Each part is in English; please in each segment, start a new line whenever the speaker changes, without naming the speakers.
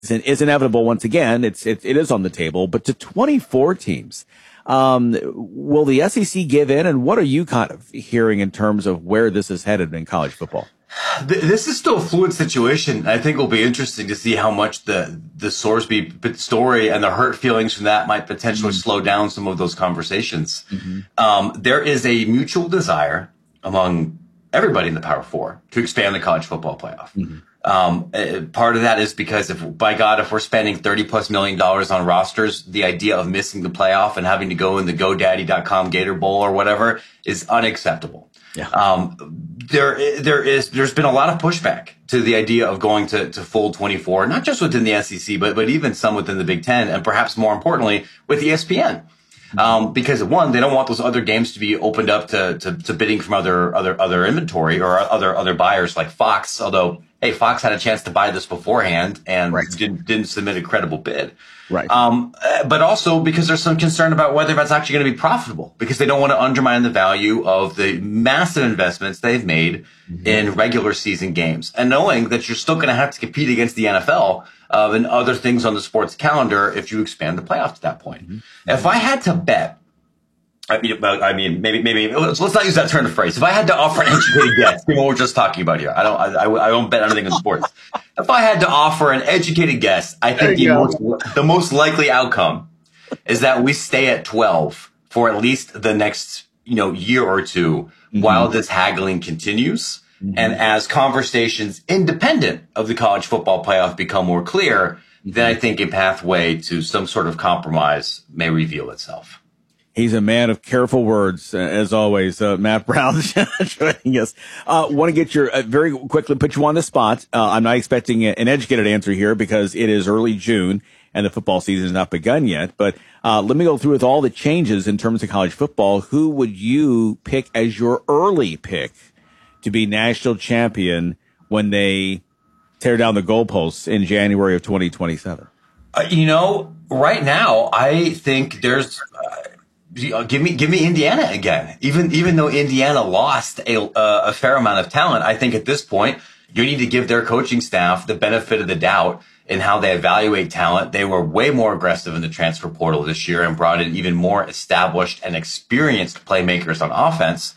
is inevitable once again. It is on the table, but to 24 teams. Will the SEC give in? And what are you kind of hearing in terms of where this is headed in college football?
This is still a fluid situation. I think it'll be interesting to see how much the Sorsby story and the hurt feelings from that might potentially slow down some of those conversations. There is a mutual desire among everybody in the Power Four to expand the college football playoff. Part of that is because if we're spending $30+ million on rosters, the idea of missing the playoff and having to go in the GoDaddy.com Gator Bowl or whatever is unacceptable. Yeah. There's been a lot of pushback to the idea of going to full 24, not just within the SEC, but even some within the Big Ten, and perhaps more importantly with ESPN. Because one, they don't want those other games to be opened up to bidding from other inventory or other buyers like Fox. Although, hey, Fox had a chance to buy this beforehand and didn't submit a credible bid. Right. But also because there's some concern about whether that's actually going to be profitable, because they don't want to undermine the value of the massive investments they've made in regular season games, and knowing that you're still going to have to compete against the NFL and other things on the sports calendar if you expand the playoff to that point. If I had to bet, I mean, maybe let's not use that turn of phrase. If I had to offer an educated guess, given what we're just talking about here, I don't bet anything in sports. If I had to offer an educated guess, I think the most likely outcome is that we stay at 12 for at least the next, year or two while this haggling continues. And as conversations independent of the college football playoff become more clear, then I think a pathway to some sort of compromise may reveal itself.
He's a man of careful words, as always. Matt Brown joining us. Want to get your very quickly put you on the spot. I'm not expecting an educated answer here because it is early June and the football season has not begun yet. But let me go through with all the changes in terms of college football. Who would you pick as your early pick to be national champion when they tear down the goalposts in January of 2027?
Right now, I think there's. Give me Indiana again. Even though Indiana lost a fair amount of talent, I think at this point you need to give their coaching staff the benefit of the doubt in how they evaluate talent. They were way more aggressive in the transfer portal this year and brought in even more established and experienced playmakers on offense.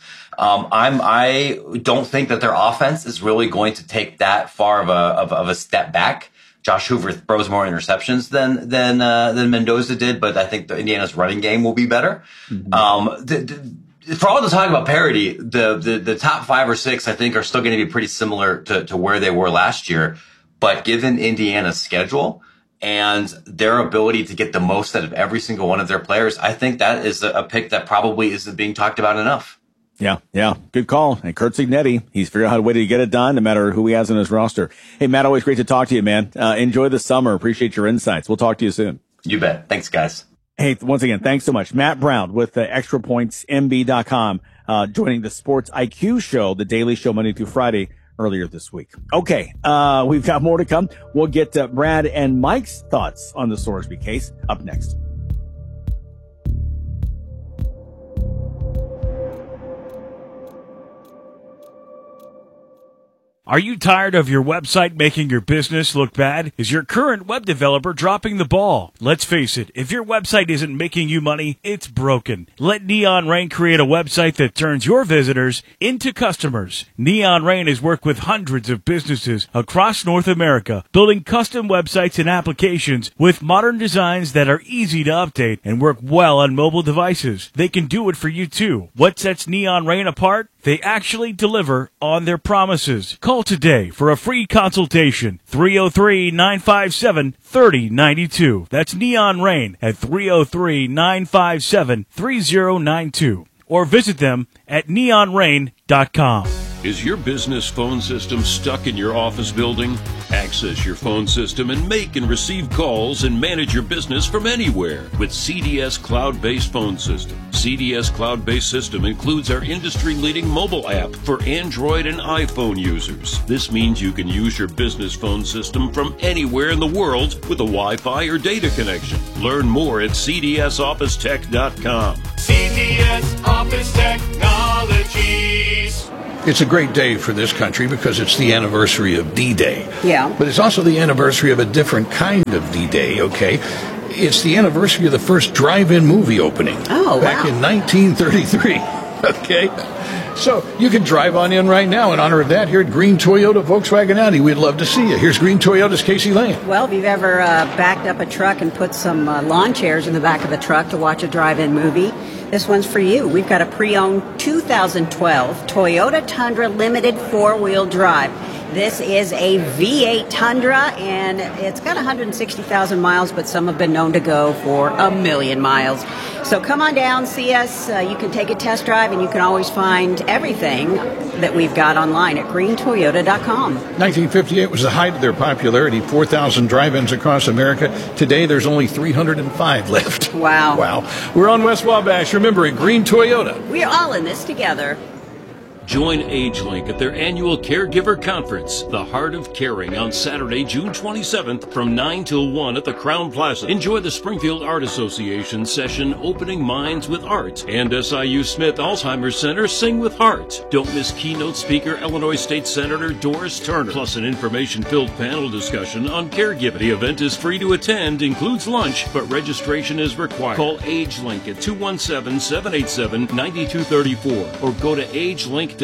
I don't think that their offense is really going to take that far of a step back. Josh Hoover throws more interceptions than Mendoza did, but I think Indiana's running game will be better. For all the talk about parity, the top 5 or 6 I think are still going to be pretty similar to where they were last year. But given Indiana's schedule and their ability to get the most out of every single one of their players, I think that is a pick that probably isn't being talked about enough.
Yeah. Good call. And Curt Cignetti, he's figured out a way to get it done no matter who he has in his roster. Hey, Matt, always great to talk to you, man. Enjoy the summer. Appreciate your insights. We'll talk to you soon.
You bet. Thanks, guys.
Hey, once again, thanks so much. Matt Brown with ExtraPointsMB.com, joining the Sports IQ show, the daily show Monday through Friday earlier this week. Okay. We've got more to come. We'll get Brad and Mike's thoughts on the Sorsby case up next.
Are you tired of your website making your business look bad? Is your current web developer dropping the ball? Let's face it, if your website isn't making you money, it's broken. Let Neon Rain create a website that turns your visitors into customers. Neon Rain has worked with hundreds of businesses across North America, building custom websites and applications with modern designs that are easy to update and work well on mobile devices. They can do it for you too. What sets Neon Rain apart? They actually deliver on their promises. Call today for a free consultation. 303-957-3092. That's Neon Rain at 303-957-3092. Or visit them at neonrain.com.
Is your business phone system stuck in your office building? Access your phone system and make and receive calls and manage your business from anywhere with CDS Cloud-Based Phone System. CDS Cloud-Based System includes our industry-leading mobile app for Android and iPhone users. This means you can use your business phone system from anywhere in the world with a Wi-Fi or data connection. Learn more at cdsofficetech.com.
CDS Office Technologies. It's a great day for this country because it's the anniversary of D-Day.
Yeah.
But it's also the anniversary of a different kind of D-Day, okay? It's the anniversary of the first drive-in movie opening.
Oh,
back
wow.
in 1933, okay? So you can drive on in right now in honor of that here at Green Toyota Volkswagen Audi. We'd love to see you. Here's Green Toyota's Casey Lane.
Well, if you've ever backed up a truck and put some lawn chairs in the back of the truck to watch a drive-in movie, this one's for you. We've got a pre-owned 2012 Toyota Tundra Limited four-wheel drive. This is a V8 Tundra, and it's got 160,000 miles, but some have been known to go for 1,000,000 miles. So come on down, see us. You can take a test drive, and you can always find everything that we've got online at greentoyota.com.
1958 was the height of their popularity, 4,000 drive-ins across America. Today, there's only 305 left.
Wow.
Wow. We're on West Wabash. Remember, at Green Toyota.
We're all in this together.
Join AgeLink at their annual Caregiver Conference, The Heart of Caring, on Saturday, June 27th from 9 till 1 at the Crown Plaza. Enjoy the Springfield Art Association session, Opening Minds with Art, and SIU Smith Alzheimer's Center, Sing with Heart. Don't miss keynote speaker Illinois State Senator Doris Turner, plus an information-filled panel discussion on caregiving. The event is free to attend, includes lunch, but registration is required. Call AgeLink at 217-787-9234 or go to agelink.org.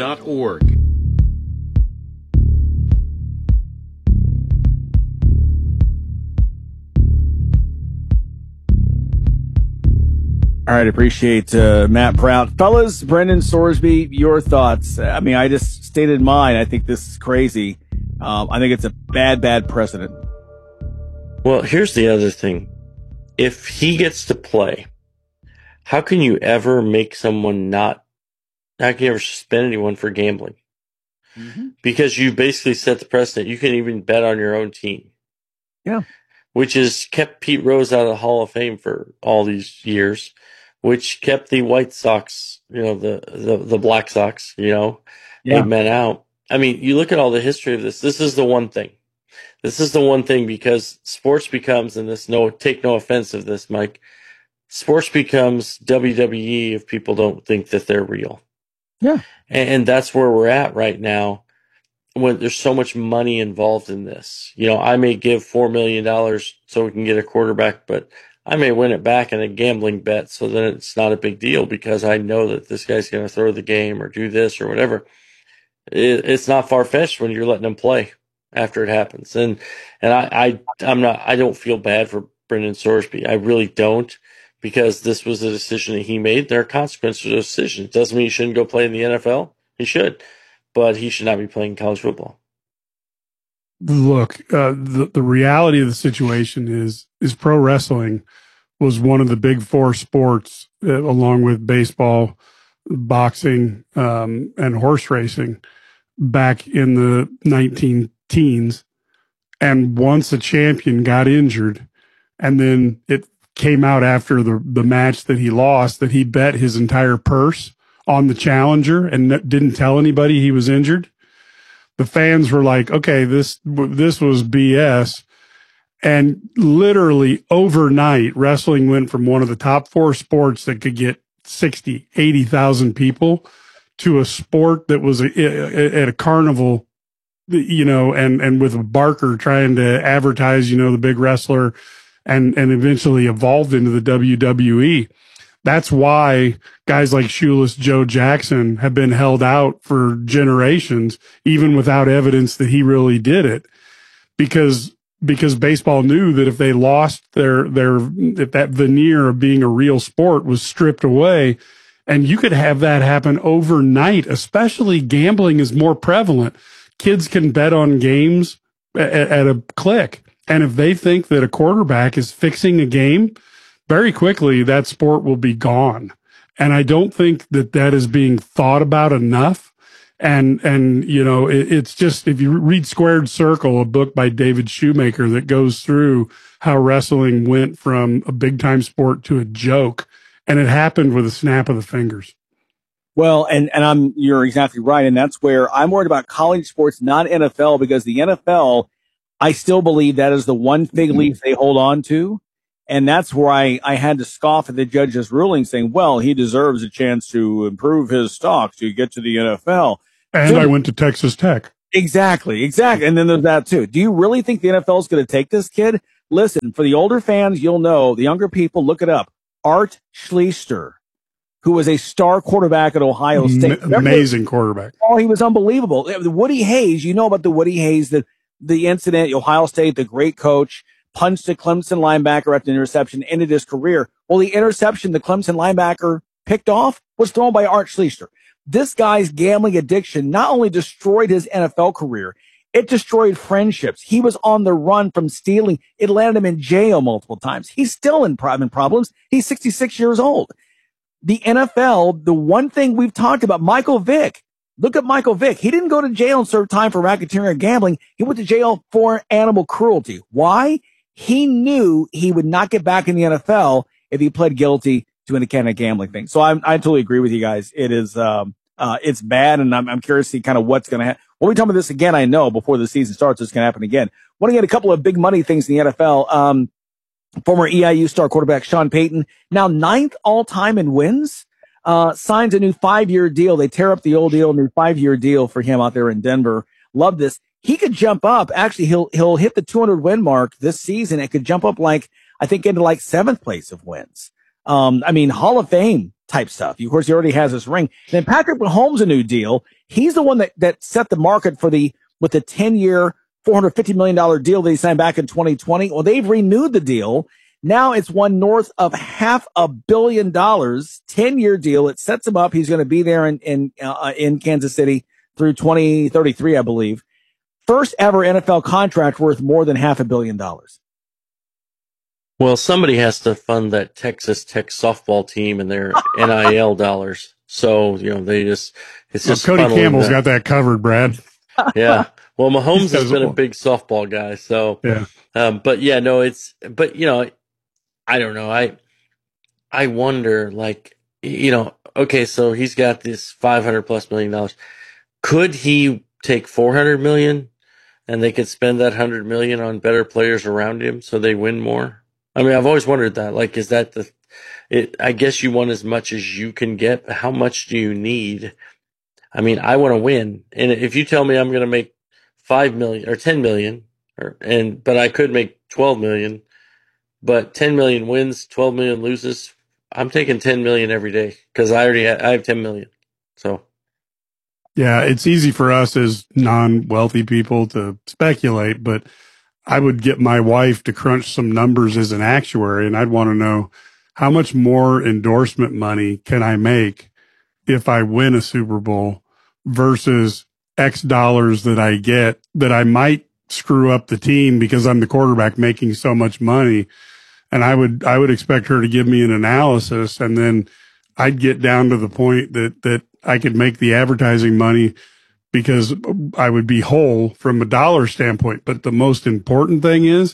All right, appreciate Matt Prout. Fellas, Brendan Sorsby, your thoughts. I mean, I just stated mine. I think this is crazy. I think it's a bad precedent.
Well, here's the other thing. If he gets to play, how can you ever make someone not, how can you ever suspend anyone for gambling? Mm-hmm. Because you basically set the precedent. You can even bet on your own team.
Yeah.
Which has kept Pete Rose out of the Hall of Fame for all these years, which kept the White Sox, the Black Sox, eight men out. I mean, you look at all the history of this. This is the one thing. This is the one thing, because sports becomes, and take no offense of this, Mike, sports becomes WWE if people don't think that they're real.
Yeah.
And that's where we're at right now, when there's so much money involved in this. I may give $4 million so we can get a quarterback, but I may win it back in a gambling bet, so then it's not a big deal because I know that this guy's going to throw the game or do this or whatever. It's not far-fetched when you're letting him play after it happens. And I don't feel bad for Brendan Sorsby. I really don't. Because this was a decision that he made. There are consequences to those decisions. Doesn't mean he shouldn't go play in the NFL. He should. But he should not be playing college football.
Look, the reality of the situation is pro wrestling was one of the big four sports, along with baseball, boxing, and horse racing back in the 19-teens. And once a champion got injured, and then it came out after the match that he lost that he bet his entire purse on the challenger and didn't tell anybody he was injured. The fans were like, okay, this was BS. And literally overnight, wrestling went from one of the top four sports that could get 60, 80,000 people to a sport that was at a carnival, and with Barker trying to advertise, the big wrestler, and eventually evolved into the WWE. That's why guys like Shoeless Joe Jackson have been held out for generations, even without evidence that he really did it, because baseball knew that if they lost if that veneer of being a real sport was stripped away, and you could have that happen overnight, especially gambling is more prevalent. Kids can bet on games at a click. And if they think that a quarterback is fixing a game, very quickly that sport will be gone. And I don't think that is being thought about enough. And it's just, if you read Squared Circle, a book by David Shoemaker that goes through how wrestling went from a big time sport to a joke, and it happened with a snap of the fingers.
Well, and you're exactly right. And that's where I'm worried about college sports, not NFL, because the NFL, I still believe that is the one fig leaf they hold on to. And that's where I had to scoff at the judge's ruling, saying, well, he deserves a chance to improve his stock to get to the NFL.
And I went to Texas Tech.
Exactly. And then there's that too. Do you really think the NFL is going to take this kid? Listen, for the older fans, you'll know. The younger people, look it up. Art Schlichter, who was a star quarterback at Ohio State.
Amazing quarterback.
Oh, he was unbelievable. The Woody Hayes, you know about the Woody Hayes, the incident, Ohio State, the great coach, punched a Clemson linebacker after an interception, ended his career. Well, the interception the Clemson linebacker picked off was thrown by Art Schlichter. This guy's gambling addiction not only destroyed his NFL career, it destroyed friendships. He was on the run from stealing. It landed him in jail multiple times. He's still in problems. He's 66 years old. The NFL, the one thing we've talked about, Michael Vick. Look at Michael Vick. He didn't go to jail and serve time for racketeering or gambling. He went to jail for animal cruelty. Why? He knew he would not get back in the NFL if he pled guilty to any kind of gambling thing. So I totally agree with you guys. It is, it's bad, and I'm curious to see kind of what's going to happen. We'll be talking about this again, I know, before the season starts. It's going to happen again. Want to get a couple of big money things in the NFL. Former EIU star quarterback Sean Payton, now 9th all-time in wins, signs a new 5-year deal. They tear up the old deal, new 5-year deal for him out there in Denver. Love this. He could jump up. Actually, he'll hit the 200 win mark this season. It could jump up I think into 7th place of wins. Hall of Fame type stuff. Of course, he already has his ring. Then Patrick Mahomes, a new deal. He's the one that set the market with the 10-year, $450 million deal that he signed back in 2020. Well, they've renewed the deal. Now it's one north of $500 million, 10-year deal. It sets him up. He's going to be there in Kansas City through 2033, I believe. First ever NFL contract worth more than $500 million.
Well, somebody has to fund that Texas Tech softball team and their NIL dollars. So, it's just
Cody Campbell's got that covered, Brad.
Yeah. Well, Mahomes has been a big softball guy. So,
yeah.
I don't know. I wonder, okay, so he's got this $500+ million. Could he take $400 million and they could spend that $100 million on better players around him so they win more? I mean, I've always wondered that. Is that I guess you want as much as you can get, but how much do you need? I mean, I want to win. And if you tell me I'm going to make $5 million or $10 million, but I could make $12 million, but 10 million wins, 12 million loses, I'm taking 10 million every day because I have 10 million. So.
Yeah, it's easy for us as non-wealthy people to speculate, but I would get my wife to crunch some numbers as an actuary, and I'd want to know how much more endorsement money can I make if I win a Super Bowl versus X dollars that I get that I might screw up the team because I'm the quarterback making so much money. And I would expect her to give me an analysis, and then I'd get down to the point that I could make the advertising money because I would be whole from a dollar standpoint. But the most important thing is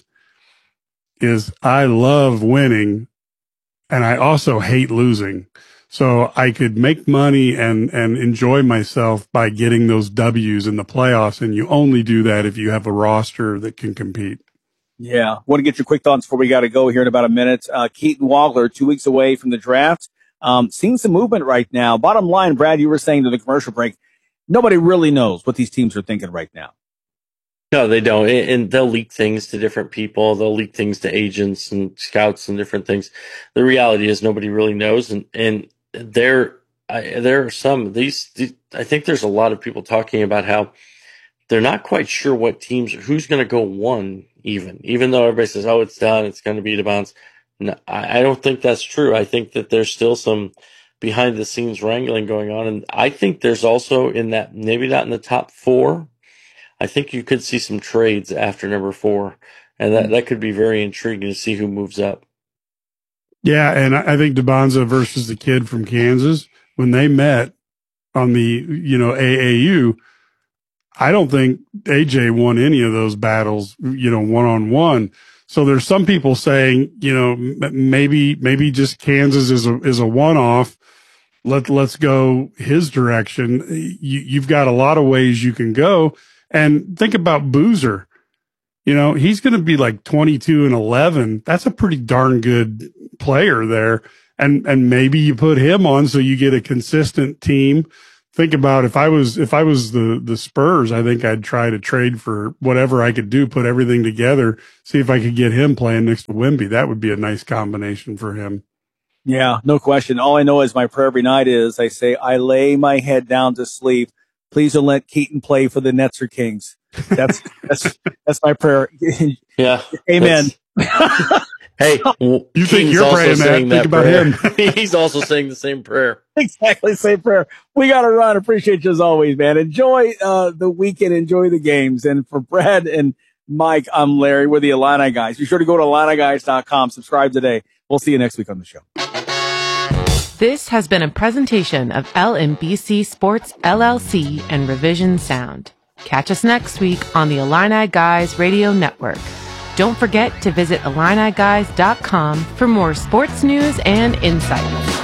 I love winning and I also hate losing. So I could make money and enjoy myself by getting those W's in the playoffs. And you only do that if you have a roster that can compete.
Yeah. Want to get your quick thoughts before we got to go here in about a minute. Keaton Wagler, 2 weeks away from the draft. Seeing some movement right now. Bottom line, Brad, you were saying to the commercial break, nobody really knows what these teams are thinking right now.
No, they don't. And they'll leak things to different people. They'll leak things to agents and scouts and different things. The reality is nobody really knows. And there are some, I think there's a lot of people talking about how they're not quite sure what teams, who's going to go one even though everybody says, oh, it's done. It's going to be the bounce. No, I don't think that's true. I think that there's still some behind the scenes wrangling going on. And I think there's also in that, maybe not in the top 4, I think you could see some trades after number 4. And that could be very intriguing to see who moves up.
Yeah. And I think DeBonza versus the kid from Kansas, when they met on the, AAU, I don't think AJ won any of those battles, one-on-one. So there's some people saying, maybe just Kansas is a one-off. Let's go his direction. You've got a lot of ways you can go. And think about Boozer. He's going to be like 22-11. That's a pretty darn good player there. And maybe you put him on so you get a consistent team think about if I was the Spurs, I think I'd try to trade for whatever I could do, put everything together, see if I could get him playing next to Wemby. That would be a nice combination for him.
Yeah, no question. All I know is my prayer every night is I say, I lay my head down to sleep. Please don't let Keaton play for the Nets or Kings. That's my prayer.
Yeah.
Amen.
Hey,
you think you're praying that? Think about
prayer.
him.
He's also saying the same prayer.
Exactly, same prayer. We got to run. Appreciate you as always, man. Enjoy the weekend. Enjoy the games. And for Brad and Mike, I'm Larry. We're the Illini Guys. Be sure to go to IlliniGuys.com. Subscribe today. We'll see you next week on the show.
This has been a presentation of LMBC Sports LLC and Revision Sound. Catch us next week on the Illini Guys Radio Network. Don't forget to visit IlliniGuys.com for more sports news and insights.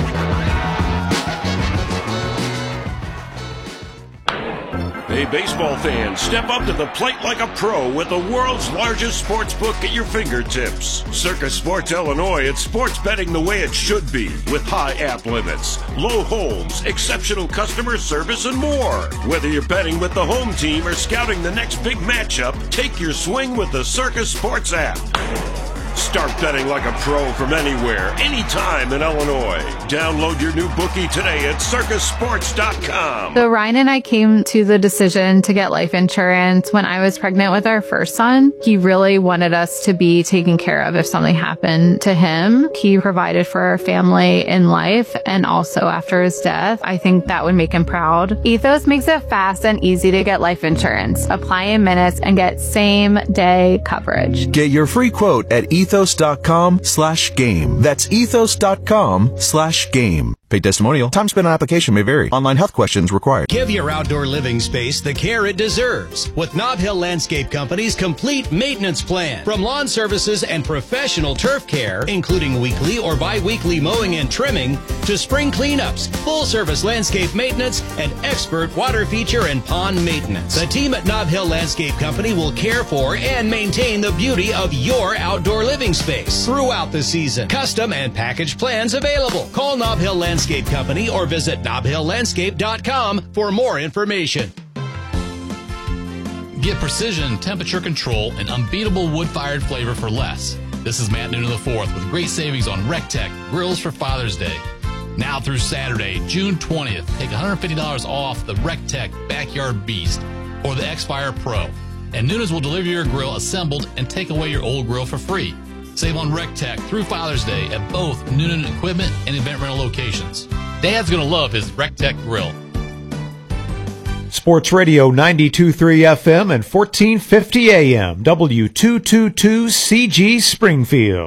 Hey, baseball fans, step up to the plate like a pro with the world's largest sports book at your fingertips. Circus Sports Illinois, it's sports betting the way it should be, with high app limits, low holds, exceptional customer service, and more. Whether you're betting with the home team or scouting the next big matchup, take your swing with the Circus Sports app. Start betting like a pro from anywhere, anytime in Illinois. Download your new bookie today at circusports.com.
So Ryan and I came to the decision to get life insurance when I was pregnant with our first son. He really wanted us to be taken care of if something happened to him. He provided for our family in life and also after his death. I think that would make him proud. Ethos makes it fast and easy to get life insurance. Apply in minutes and get same-day coverage.
Get your free quote at ethos.com/game. That's ethos.com/game. Paid testimonial. Time spent on application may vary. Online health questions required.
Give your outdoor living space the care it deserves with Nob Hill Landscape Company's complete maintenance plan. From lawn services and professional turf care, including weekly or bi-weekly mowing and trimming, to spring cleanups, full-service landscape maintenance, and expert water feature and pond maintenance. The team at Nob Hill Landscape Company will care for and maintain the beauty of your outdoor living space throughout the season. Custom and package plans available. Call Nob Hill Landscape Company or visit knobhilllandscape.com for more information.
Get precision, temperature control, and unbeatable wood-fired flavor for less. This is Matt Noonan IV with great savings on RecTech grills for Father's Day. Now through Saturday, June 20th, take $150 off the RecTech Backyard Beast or the X-Fire Pro. And Noonan's will deliver your grill assembled and take away your old grill for free. Save on RecTech through Father's Day at both Noonan Equipment and Event Rental locations. Dad's going to love his RecTech grill.
Sports Radio 92.3 FM and 1450 AM, W222CG Springfield.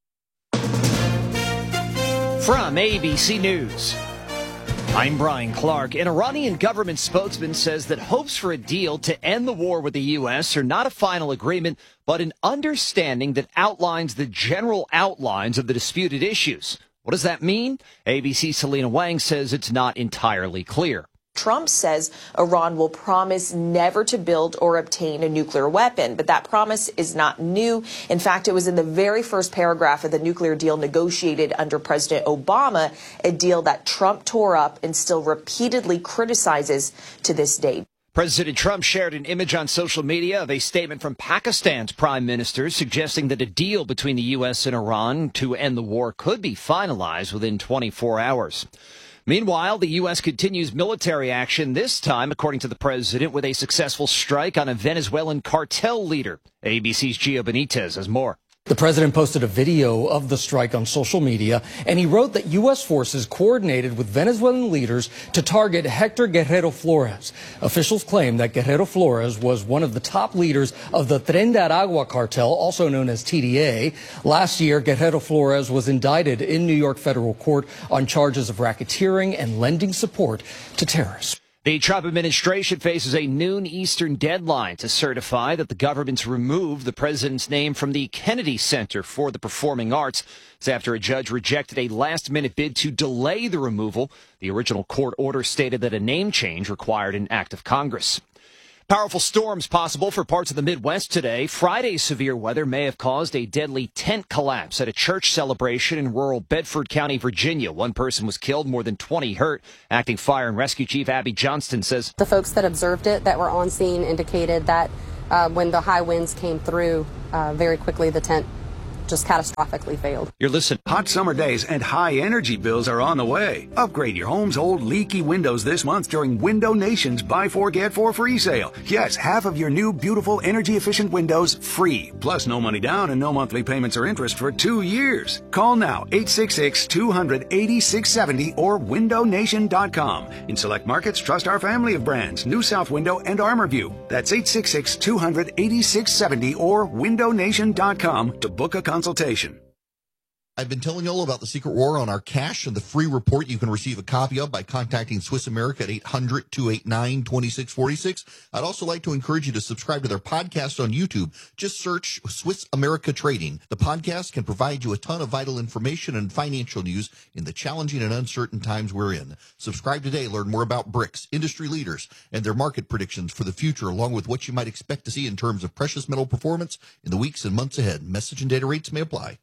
From ABC News, I'm Brian Clark. An Iranian government spokesman says that hopes for a deal to end the war with the U.S. are not a final agreement, but an understanding that outlines the general outlines of the disputed issues. What does that mean? ABC's Selena Wang says it's not entirely clear.
Trump says Iran will promise never to build or obtain a nuclear weapon, but that promise is not new. In fact, it was in the very first paragraph of the nuclear deal negotiated under President Obama, a deal that Trump tore up and still repeatedly criticizes to this day.
President Trump shared an image on social media of a statement from Pakistan's prime minister suggesting that a deal between the U.S. and Iran to end the war could be finalized within 24 hours. Meanwhile, the U.S. continues military action, this time, according to the president, with a successful strike on a Venezuelan cartel leader. ABC's Gio Benitez has more.
The president posted a video of the strike on social media, and he wrote that U.S. forces coordinated with Venezuelan leaders to target Hector Guerrero Flores. Officials claim that Guerrero Flores was one of the top leaders of the Tren de Aragua cartel, also known as TDA. Last year, Guerrero Flores was indicted in New York federal court on charges of racketeering and lending support to terrorists.
The Trump administration faces a noon Eastern deadline to certify that the government's removed the president's name from the Kennedy Center for the Performing Arts. It's after a judge rejected a last-minute bid to delay the removal. The original court order stated that a name change required an act of Congress. Powerful storms possible for parts of the Midwest today. Friday's severe weather may have caused a deadly tent collapse at a church celebration in rural Bedford County, Virginia. One person was killed, more than 20 hurt. Acting Fire and Rescue Chief Abby Johnston says
the folks that observed it that were on scene indicated that when the high winds came through, very quickly the tent just catastrophically failed.
You're listening.
Hot summer days and high energy bills are on the way. Upgrade your home's old leaky windows this month during Window Nation's Buy 4 Get 4 free sale. Yes, half of your new beautiful energy efficient windows free. Plus no money down and no monthly payments or interest for 2 years. Call now 866-200-8670 or windownation.com. In select markets, trust our family of brands, New South Window and ArmorView. That's 866-200-8670 or windownation.com to book a consultation.
I've been telling you all about the Secret War on our cash and the free report you can receive a copy of by contacting Swiss America at 800-289-2646. I'd also like to encourage you to subscribe to their podcast on YouTube. Just search Swiss America Trading. The podcast can provide you a ton of vital information and financial news in the challenging and uncertain times we're in. Subscribe today. Learn more about BRICS, industry leaders, and their market predictions for the future, along with what you might expect to see in terms of precious metal performance in the weeks and months ahead. Message and data rates may apply.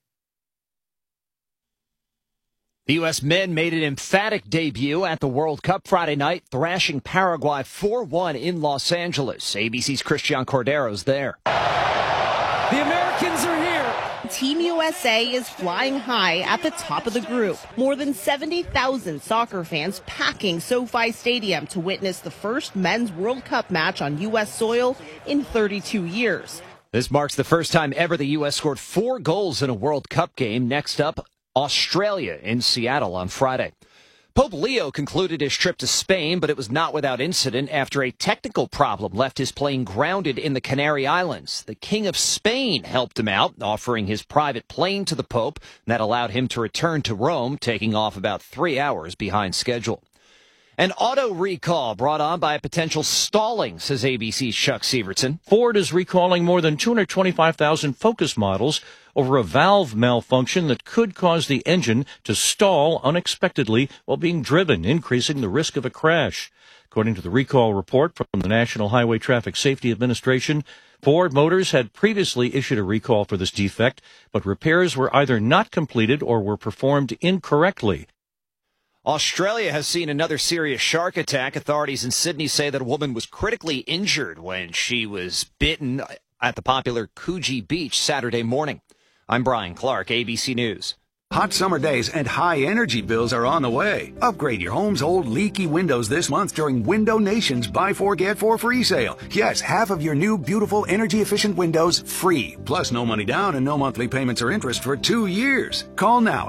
The U.S. men made an emphatic debut at the World Cup Friday night, thrashing Paraguay 4-1 in Los Angeles. ABC's Christian Cordero's there.
The Americans are here. Team USA is flying high at the top of the group. More than 70,000 soccer fans packing SoFi Stadium to witness the first men's World Cup match on U.S. soil in 32 years.
This marks the first time ever the U.S. scored 4 goals in a World Cup game. Next up, Australia in Seattle on Friday. Pope Leo concluded his trip to Spain, but it was not without incident after a technical problem left his plane grounded in the Canary Islands. The King of Spain helped him out, offering his private plane to the Pope. That allowed him to return to Rome, taking off about 3 hours behind schedule. An auto recall brought on by a potential stalling, says ABC's Chuck Severson.
Ford is recalling more than 225,000 Focus models over a valve malfunction that could cause the engine to stall unexpectedly while being driven, increasing the risk of a crash. According to the recall report from the National Highway Traffic Safety Administration, Ford Motors had previously issued a recall for this defect, but repairs were either not completed or were performed incorrectly.
Australia has seen another serious shark attack. Authorities in Sydney say that a woman was critically injured when she was bitten at the popular Coogee Beach Saturday morning. I'm Brian Clark, ABC News.
Hot summer days and high energy bills are on the way. Upgrade your home's old leaky windows this month during Window Nation's Buy 4 Get 4 free sale. Yes, half of your new beautiful energy efficient windows free. Plus no money down and no monthly payments or interest for 2 years. Call now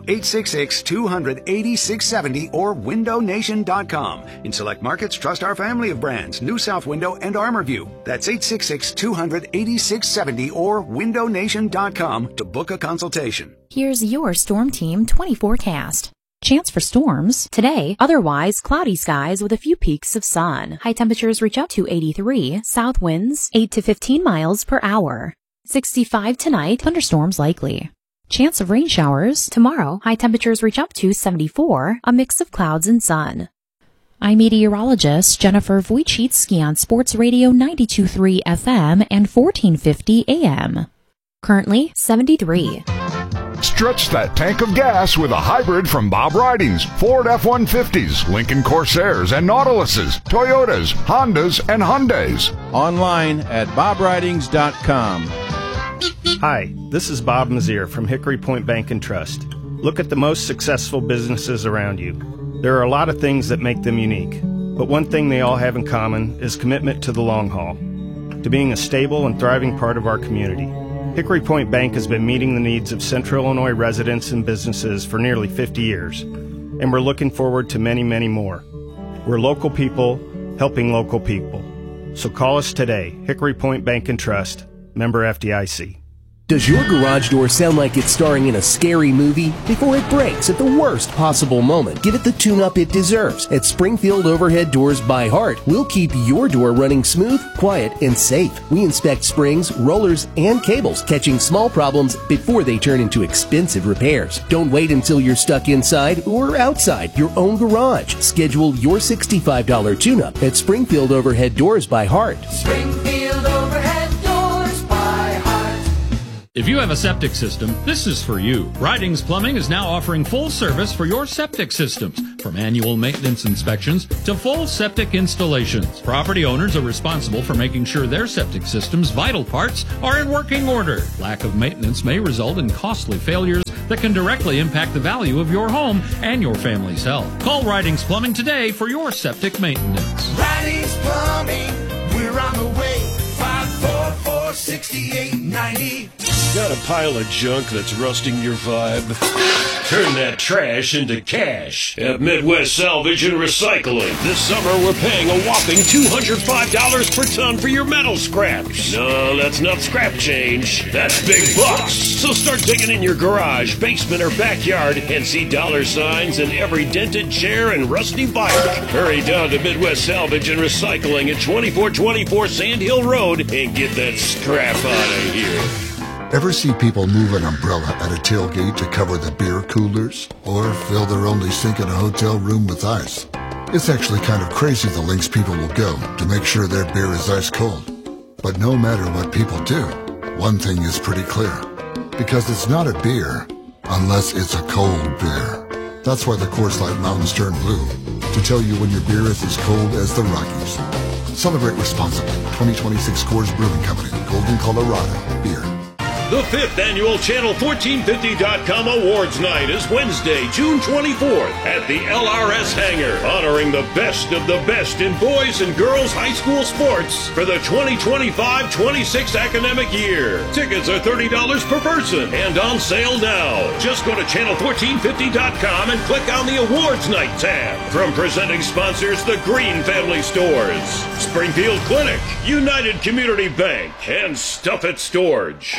866-200-8670 or windownation.com. In select markets, trust our family of brands, New South Window and ArmorView. That's 866-200-8670 or windownation.com to book a consultation.
Here's your Storm Team 20 forecast. Chance for storms. Today, otherwise cloudy skies with a few peaks of sun. High temperatures reach up to 83. South winds 8 to 15 miles per hour. 65 tonight. Thunderstorms likely. Chance of rain showers. Tomorrow, high temperatures reach up to 74. A mix of clouds and sun. I'm meteorologist Jennifer Wojcicki on Sports Radio 92.3 FM and 1450 AM. Currently 73.
Stretch that tank of gas with a hybrid from Bob Ridings. Ford F-150s, Lincoln Corsairs and Nautiluses, Toyotas, Hondas, and Hyundais.
Online at bobridings.com.
Hi, this is Bob Mazier from Hickory Point Bank and Trust. Look at the most successful businesses around you. There are a lot of things that make them unique, but one thing they all have in common is commitment to the long haul, to being a stable and thriving part of our community. Hickory Point Bank has been meeting the needs of Central Illinois residents and businesses for nearly 50 years, and we're looking forward to many, many more. We're local people helping local people. So call us today, Hickory Point Bank and Trust, member FDIC.
Does your garage door sound like it's starring in a scary movie? Before it breaks at the worst possible moment, give it the tune-up it deserves. At Springfield Overhead Doors by Heart, we'll keep your door running smooth, quiet, and safe. We inspect springs, rollers, and cables, catching small problems before they turn into expensive repairs. Don't wait until you're stuck inside or outside your own garage. Schedule your $65 tune-up at Springfield Overhead Doors by Heart.
Springfield Overhead Doors by Heart.
If you have a septic system, this is for you. Ridings Plumbing is now offering full service for your septic systems, from annual maintenance inspections to full septic installations. Property owners are responsible for making sure their septic system's vital parts are in working order. Lack of maintenance may result in costly failures that can directly impact the value of your home and your family's health. Call Ridings Plumbing today for your septic maintenance.
Ridings Plumbing, we're on the way. 544-6890.
Got a pile of junk that's rusting your vibe? Turn that trash into cash at Midwest Salvage and Recycling. This summer, we're paying a whopping $205 per ton for your metal scraps. No, that's not scrap change. That's big bucks. So start digging in your garage, basement, or backyard and see dollar signs in every dented chair and rusty bike. Hurry down to Midwest Salvage and Recycling at 2424 Sand Hill Road and get that scrap out of here.
Ever see people move an umbrella at a tailgate to cover the beer coolers? Or fill their only sink in a hotel room with ice? It's actually kind of crazy the lengths people will go to make sure their beer is ice cold. But no matter what people do, one thing is pretty clear. Because it's not a beer unless it's a cold beer. That's why the Coors Light Mountains turn blue, to tell you when your beer is as cold as the Rockies. Celebrate responsibly. 2026 Coors Brewing Company, Golden, Colorado. Beer.
The 5th annual Channel1450.com Awards Night is Wednesday, June 24th at the LRS Hangar, honoring the best of the best in boys and girls high school sports for the 2025-26 academic year. Tickets are $30 per person and on sale now. Just go to Channel1450.com and click on the Awards Night tab. From presenting sponsors, the Green Family Stores, Springfield Clinic, United Community Bank, and Stuff It Storage.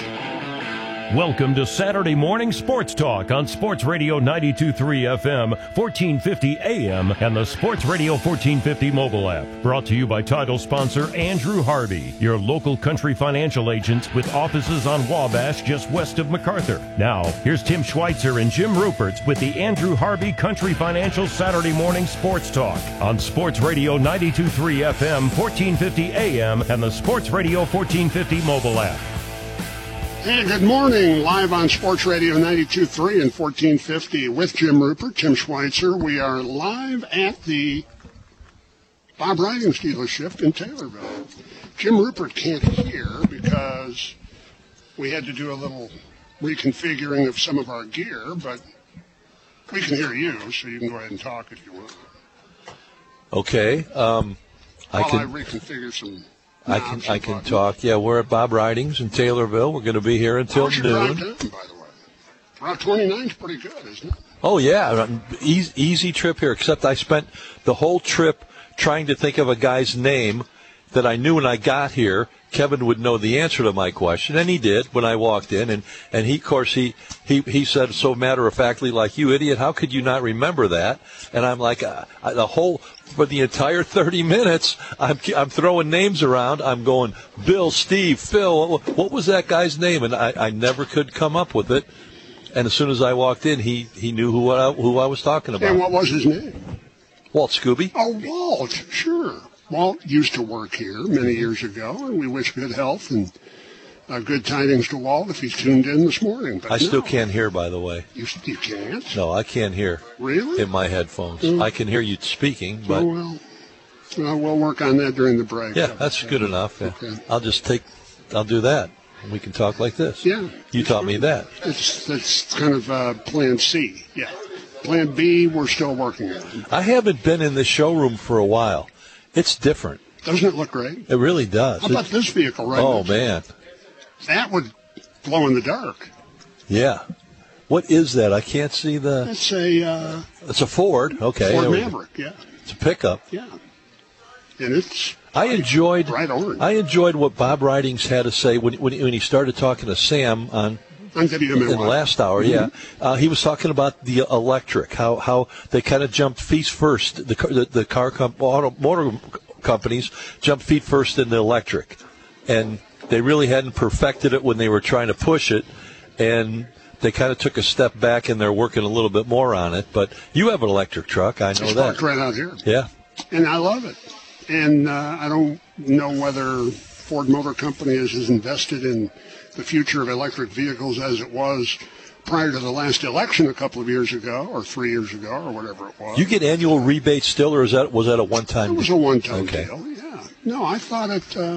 Welcome to Saturday Morning Sports Talk on Sports Radio 92.3 FM, 1450 AM, and the Sports Radio 1450 mobile app. Brought to you by title sponsor Andrew Harvey, your local country financial agent with offices on Wabash just west of MacArthur. Now, here's Tim Schweitzer and Jim Rupert with the Andrew Harvey Country Financial Saturday Morning Sports Talk on Sports Radio 92.3 FM, 1450 AM, and the Sports Radio 1450 mobile app.
Hey, good morning. Live on Sports Radio 92.3 and 1450 with Jim Rupert, Tim Schweitzer. We are live at the Bob Ridings dealership in Taylorville. Jim Rupert can't hear because we had to do a little reconfiguring of some of our gear, but we can hear you, so you can go ahead and talk if you want.
Okay.
I reconfigure some...
I can talk. Yeah, we're at Bob Ridings in Taylorville. We're going to be here until noon.
Drive down, by the way. Route 29 is pretty good, isn't it?
Oh, yeah. Easy trip here, except I spent the whole trip trying to think of a guy's name that I knew when I got here. Kevin would know the answer to my question, and he did when I walked in. And he, of course, he said so matter-of-factly, like, you idiot, how could you not remember that? And I'm like, for the entire 30 minutes, I'm throwing names around. I'm going, Bill, Steve, Phil, what was that guy's name? And I never could come up with it. And as soon as I walked in, he knew who I was talking about.
And what was his name?
Walt Scooby.
Oh, Walt, sure. Walt used to work here many years ago, and we wish good health and good tidings to Walt if he's tuned in this morning. But
I still can't hear, by the way.
You can't?
No, I can't hear.
Really?
In my headphones. I can hear you speaking, but...
Oh, well, we'll work on that during the break.
Yeah, that's good enough. Yeah.
Okay.
I'll do that. We can talk like this.
Yeah.
You taught me that.
That's kind of plan C. Yeah. Plan B, we're still working on.
I haven't been in the showroom for a while. It's different.
Doesn't it look great?
It really does.
How about this vehicle right now?
Oh, man.
That would glow in the dark.
Yeah. What is that? I can't see the...
It's
a Ford. Okay.
Ford Maverick, yeah.
It's a pickup.
Yeah. And it's...
I enjoyed
bright orange.
I enjoyed what Bob Ridings had to say when he started talking to Sam on
WMAY.
In the last hour, he was talking about the electric, how they kind of jumped feet first. The motor companies jumped feet first in the electric, and they really hadn't perfected it when they were trying to push it, and they kind of took a step back and they're working a little bit more on it. But you have an electric truck, I know
it's
that.
parked right out here.
Yeah,
and I love it. And I don't know whether Ford Motor Company is as invested in the future of electric vehicles as it was prior to the last election a couple of years ago, or 3 years ago, or whatever it was.
You get annual rebates still, or was that a one-time deal?
It was a one-time deal, yeah. No, I thought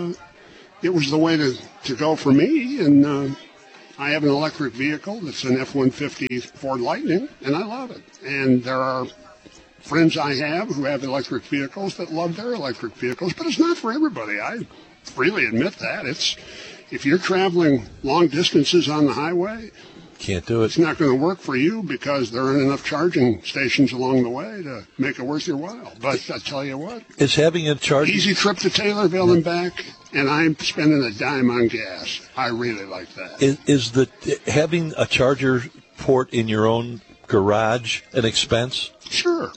it was the way to go for me, and I have an electric vehicle that's an F-150 Ford Lightning, and I love it. And there are friends I have who have electric vehicles that love their electric vehicles, but it's not for everybody. I freely admit that. If you're traveling long distances on the highway,
can't do it.
It's not going to work for you because there aren't enough charging stations along the way to make it worth your while. But I tell you what,
is having a charge
easy trip to Taylorville and back, and I'm spending a dime on gas. I really like that.
Is having a charger port in your own garage an expense?
Sure.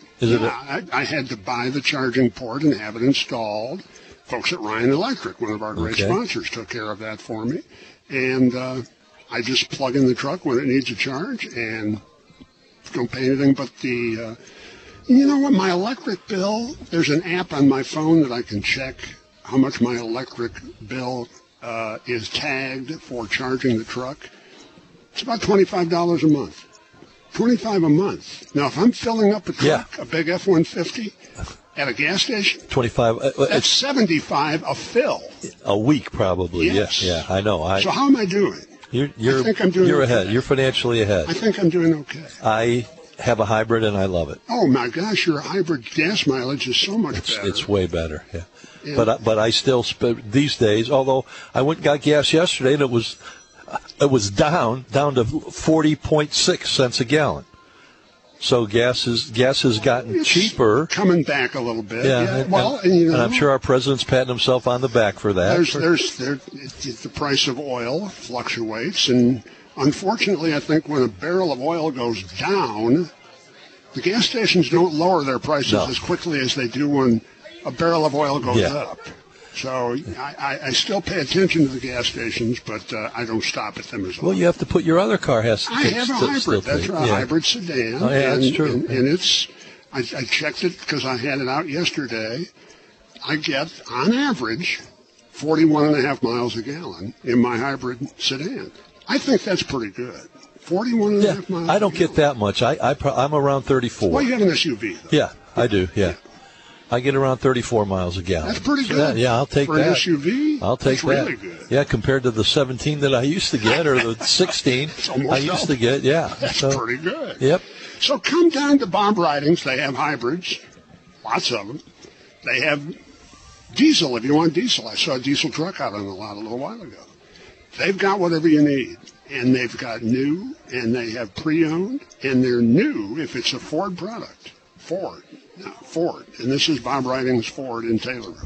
I had to buy the charging port and have it installed. Folks at Ryan Electric, one of our great sponsors, took care of that for me. And I just plug in the truck when it needs a charge and don't pay anything but the... you know what? My electric bill, there's an app on my phone that I can check how much my electric bill is tagged for charging the truck. It's about $25 a month. $25 a month. Now, if I'm filling up a truck, a big F-150... at a gas station?
25.
That's 75 a fill.
A week, probably.
Yes.
Yeah, I know.
So how am I doing?
I think I'm doing you're ahead. You're financially ahead.
I think I'm doing okay.
I have a hybrid, and I love it.
Oh, my gosh, your hybrid gas mileage is so much better.
It's way better, yeah. But I still, these days, although I went and got gas yesterday, and it was down to 40.6 cents a gallon. So gas has gotten cheaper.
Coming back a little bit.
Yeah. And I'm sure our president's patting himself on the back for that.
The price of oil fluctuates, and unfortunately, I think when a barrel of oil goes down, the gas stations don't lower their prices as quickly as they do when a barrel of oil goes up. So I still pay attention to the gas stations, but I don't stop at them as well.
Well, you have to put your other car has.
I have a hybrid. That's right, a hybrid sedan.
Oh, yeah, that's true.
And it's. I checked it because I had it out yesterday. I get, on average, 41.5 miles a gallon in my hybrid sedan. I think that's pretty good. 41.5 miles.
I don't get that much. I'm around 34.
Well, you have an SUV, though.
Yeah, I do. Yeah. I get around 34 miles a gallon.
That's pretty good.
I'll take
that.
For
an SUV,
I'll take
that's
that.
Really good.
Yeah, compared to the 17 that I used to get, or the 16 I used to get. Yeah,
that's pretty good.
Yep.
So come down to Bob Ridings. They have hybrids, lots of them. They have diesel if you want diesel. I saw a diesel truck out on the lot a little while ago. They've got whatever you need, and they've got new, and they have pre-owned, and they're new if it's a Ford product. Ford. And this is Bob Ridings Ford in Taylorville.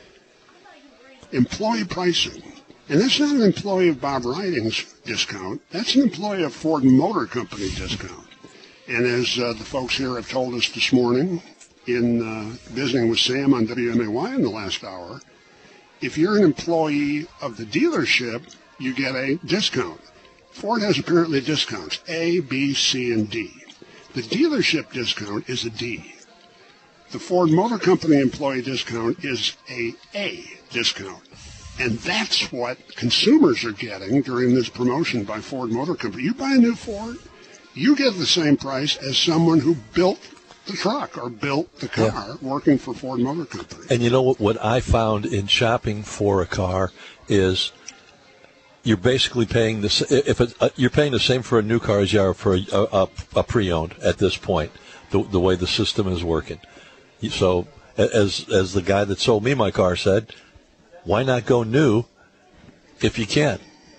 Employee pricing. And that's not an employee of Bob Ridings discount. That's an employee of Ford Motor Company discount. And as the folks here have told us this morning in visiting with Sam on WMAY in the last hour, if you're an employee of the dealership, you get a discount. Ford has apparently discounts, A, B, C, and D. The dealership discount is a D. The Ford Motor Company employee discount is a discount. And that's what consumers are getting during this promotion by Ford Motor Company. You buy a new Ford, you get the same price as someone who built the truck or built the car working for Ford Motor Company.
And you know what I found in shopping for a car is you're basically paying you're paying the same for a new car as you are for a pre-owned at this point, the way the system is working. So, as the guy that sold me my car said, why not go new if you can?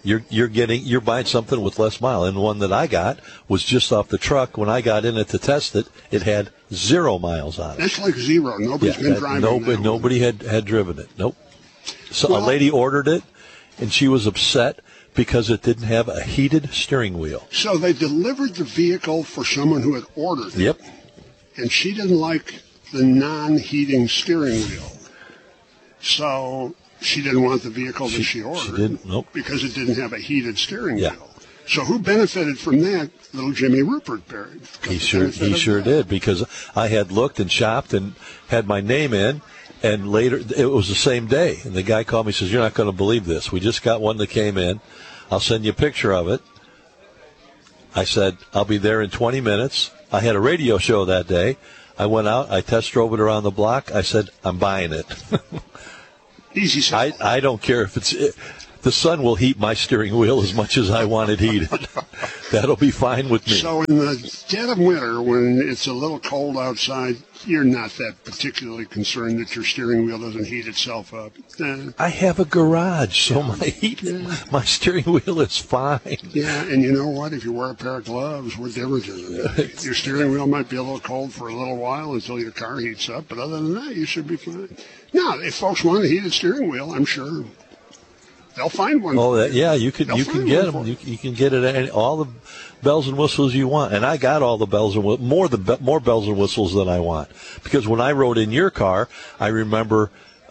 you're buying something with less mile. And the one that I got was just off the truck. When I got in it to test it, it had 0 miles on it.
That's like zero. Nobody's been driving.
Nobody had driven it. Nope. So a lady ordered it, and she was upset because it didn't have a heated steering wheel.
So they delivered the vehicle for someone who had ordered it.
Yep.
And she didn't like the non-heating steering wheel. So she didn't want the vehicle that she ordered. She
didn't, nope.
Because it didn't have a heated steering wheel. So who benefited from that? Little Jimmy Rupert Barry.
He sure did, because I had looked and shopped and had my name in, and later, it was the same day, and the guy called me and says, "You're not going to believe this. We just got one that came in. I'll send you a picture of it." I said, "I'll be there in 20 minutes. I had a radio show that day. I went out, I test drove it around the block. I said, "I'm buying it."
Easy sell.
I don't care if the sun will heat my steering wheel as much as I want it heated. That'll be fine with me.
So in the dead of winter, when it's a little cold outside, you're not that particularly concerned that your steering wheel doesn't heat itself up.
I have a garage, so my steering wheel is fine.
Yeah, and you know what? If you wear a pair of gloves, what difference does it make? Your steering wheel might be a little cold for a little while until your car heats up, but other than that, you should be fine. Now, if folks want a heated steering wheel, I'm sure they'll find one.
Oh, you can get them. You can get it at all the bells and whistles you want, and I got all the bells and more bells and whistles than I want, because when I rode in your car, I remember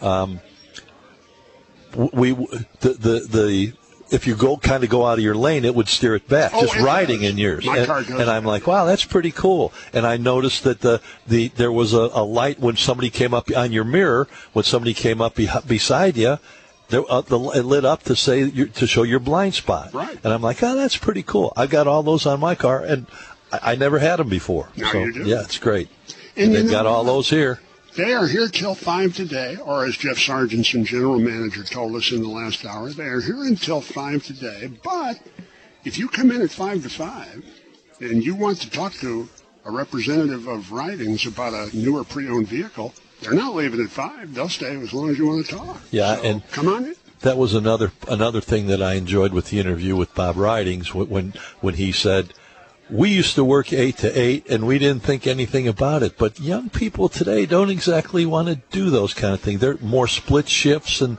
if you go out of your lane, it would steer it back. Just riding in yours, and I'm like, wow, that's pretty cool. And I noticed that there was a light when somebody came up on your mirror when somebody came up beside you. It lit up to show your blind spot.
Right.
And I'm like, oh, that's pretty cool. I've got all those on my car, and I never had them before.
Now
so,
you do.
Yeah, it's great. And they've got all those here.
They are here till 5 today, or as Jeff Sargentson, general manager, told us in the last hour, they are here until 5 today. But if you come in at 5 to 5 and you want to talk to a representative of Ridings about a newer pre-owned vehicle, they're not leaving at 5. They'll stay as long as you want to talk.
Yeah,
so,
and
come on in.
That was another thing that I enjoyed with the interview with Bob Ridings when he said, "We used to work 8 to 8 and we didn't think anything about it, but young people today don't exactly want to do those kind of things. They're more split shifts and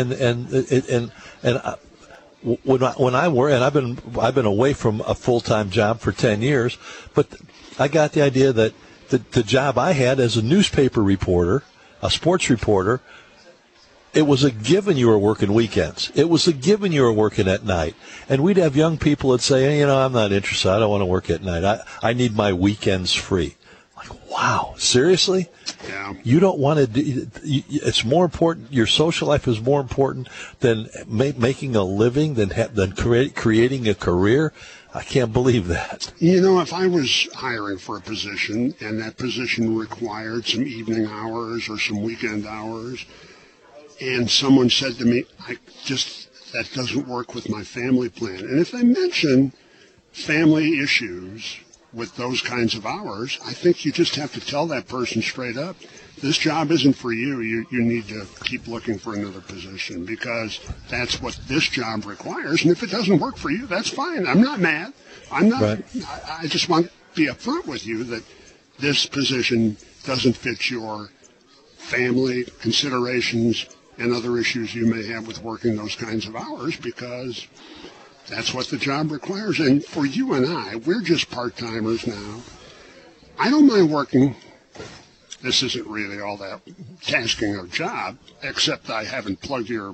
when I work, and I've been away from a full-time job for 10 years, but I got the idea that the job I had as a newspaper reporter, a sports reporter, it was a given you were working weekends. It was a given you were working at night. And we'd have young people that say, hey, I'm not interested. I don't want to work at night. I need my weekends free. Like, wow, seriously?
Yeah.
You don't want to do, it's more important, your social life is more important than making a living, than creating a career? I can't believe that.
If I was hiring for a position and that position required some evening hours or some weekend hours, and someone said to me, that doesn't work with my family plan. And if they mention family issues with those kinds of hours, I think you just have to tell that person straight up, this job isn't for you. You need to keep looking for another position, because that's what this job requires. And if it doesn't work for you, that's fine. I'm not mad. I'm not. Right. I just want to be upfront with you that this position doesn't fit your family considerations and other issues you may have with working those kinds of hours, because that's what the job requires. And for you and I, we're just part-timers now. I don't mind working. This isn't really all that tasking a job, except I haven't plugged your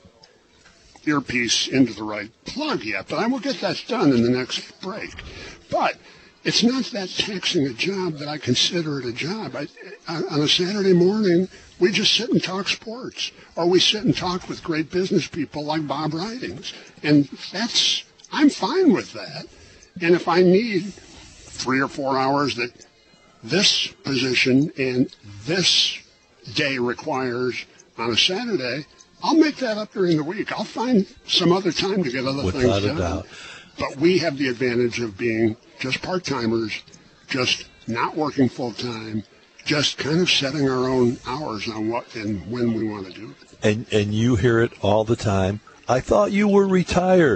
earpiece into the right plug yet, but I will get that done in the next break. But it's not that taxing a job that I consider it a job. On a Saturday morning, we just sit and talk sports, or we sit and talk with great business people like Bob Ridings, and I'm fine with that. And if I need 3 or 4 hours that this position and this day requires on a Saturday, I'll make that up during the week. I'll find some other time to get other things done.
Without a doubt.
But we have the advantage of being just part-timers, just not working full-time, just kind of setting our own hours on what and when we want to do it.
And you hear it all the time. I thought you were retired.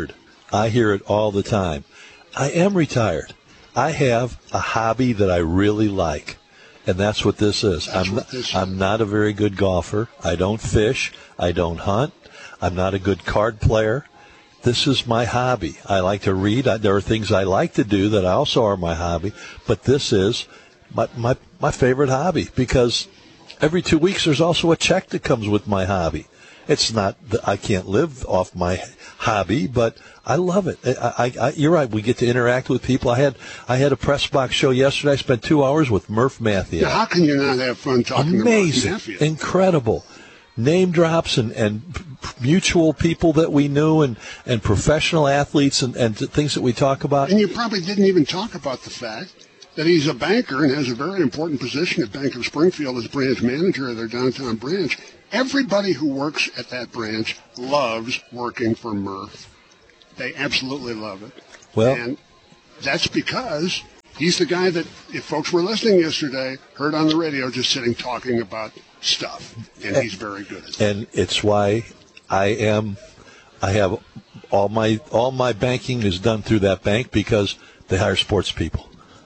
I hear it all the time. I am retired. I have a hobby that I really like, and that's what this is. I'm not a very good golfer. I don't fish. I don't hunt. I'm not a good card player. This is my hobby. I like to read. There are things I like to do that also are my hobby, but this is my favorite hobby because every 2 weeks there's also a check that comes with my hobby. It's not that I can't live off my hobby, but I love it. You're right. We get to interact with people. I had a press box show yesterday. I spent 2 hours with Murph Matthew.
Now, how can you not have fun talking
Amazing.
about Matthew?
Incredible. Name drops and mutual people that we knew and professional athletes and things that we talk about.
And you probably didn't even talk about the fact that he's a banker and has a very important position at Bank of Springfield as branch manager of their downtown branch. Everybody who works at that branch loves working for Murph. They absolutely love it.
Well,
and that's because he's the guy that, if folks were listening yesterday, heard on the radio just sitting talking about stuff, and he's very good at it.
And it's why I have all my banking is done through that bank because they hire sports people.